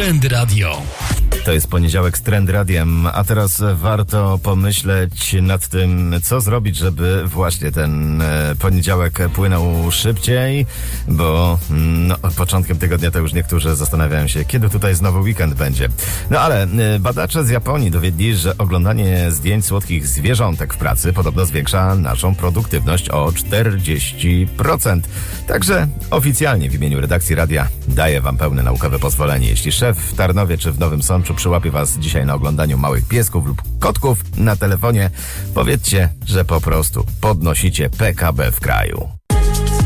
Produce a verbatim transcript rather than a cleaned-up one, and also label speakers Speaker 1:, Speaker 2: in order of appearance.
Speaker 1: Trend Radio.
Speaker 2: To jest poniedziałek z Trend Radiem, a teraz warto pomyśleć nad tym, co zrobić, żeby właśnie ten poniedziałek płynął szybciej, bo no, początkiem tygodnia to już niektórzy zastanawiają się, kiedy tutaj znowu weekend będzie. No ale badacze z Japonii dowiedli, że oglądanie zdjęć słodkich zwierzątek w pracy podobno zwiększa naszą produktywność o czterdzieści procent. Także oficjalnie w imieniu redakcji radia daję wam pełne naukowe pozwolenie. Jeśli szef w Tarnowie czy w Nowym Sączu przyłapie was dzisiaj na oglądaniu małych piesków lub kotków na telefonie, powiedzcie, że po prostu podnosicie P K B w kraju.